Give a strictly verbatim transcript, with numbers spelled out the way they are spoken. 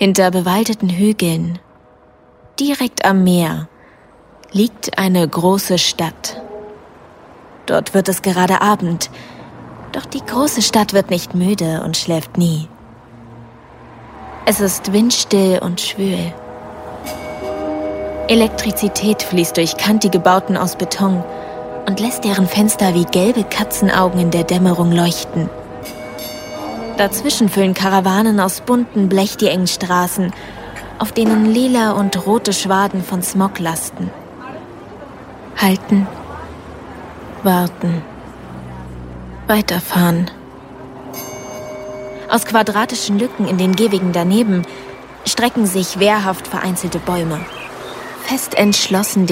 Hinter bewaldeten Hügeln, direkt am Meer, liegt eine große Stadt. Dort wird es gerade Abend, doch die große Stadt wird nicht müde und schläft nie. Es ist windstill und schwül. Elektrizität fließt durch kantige Bauten aus Beton und lässt deren Fenster wie gelbe Katzenaugen in der Dämmerung leuchten. Dazwischen füllen Karawanen aus bunten Blech die engen Straßen, auf denen lila und rote Schwaden von Smog lasten. Halten, warten, weiterfahren. Aus quadratischen Lücken in den Gehwegen daneben strecken sich wehrhaft vereinzelte Bäume, fest entschlossen,